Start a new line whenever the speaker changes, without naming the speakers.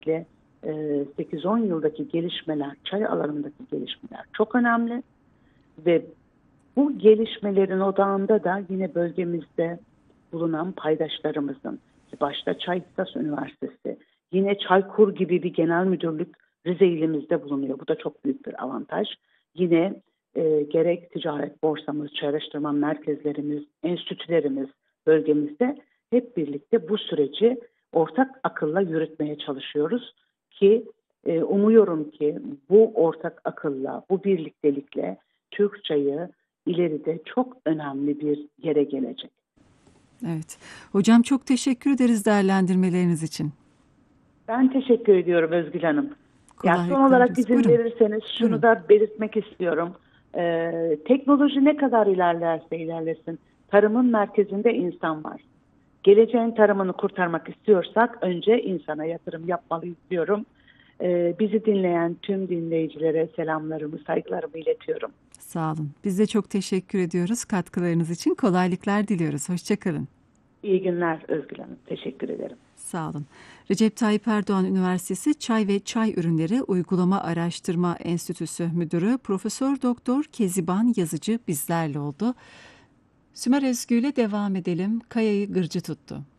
özellikle 8-10 yıldaki gelişmeler, çay alanındaki gelişmeler çok önemli ve bu gelişmelerin odağında da yine bölgemizde bulunan paydaşlarımızın, başta Çaykur Üniversitesi, yine Çaykur gibi bir genel müdürlük Rize ilimizde bulunuyor. Bu da çok büyük bir avantaj. Yine gerek ticaret borsamız, çay araştırma merkezlerimiz, enstitülerimiz bölgemizde hep birlikte bu süreci ortak akılla yürütmeye çalışıyoruz ki umuyorum ki bu ortak akılla, bu birliktelikle Türk çayı ileride çok önemli bir yere gelecek.
Evet. Hocam çok teşekkür ederiz değerlendirmeleriniz için.
Ben teşekkür ediyorum Özgül Hanım. Ya son
Kolaylıklar
olarak
dileriz.
izin
Buyurun.
verirseniz şunu
Buyurun.
da belirtmek istiyorum. Teknoloji ne kadar ilerlerse ilerlesin, tarımın merkezinde insan var. Geleceğin tarımını kurtarmak istiyorsak önce insana yatırım yapmalıyız diyorum. Bizi dinleyen tüm dinleyicilere selamlarımı, saygılarımı iletiyorum.
Sağ olun. Biz de çok teşekkür ediyoruz katkılarınız için. Kolaylıklar diliyoruz. Hoşça kalın.
İyi günler Özgül Hanım. Teşekkür ederim.
Sağ olun. Recep Tayyip Erdoğan Üniversitesi Çay ve Çay Ürünleri Uygulama Araştırma Enstitüsü Müdürü Profesör Doktor Keziban Yazıcı bizlerle oldu. Sümer Özgü ile devam edelim. Kayayı gırcı tuttu.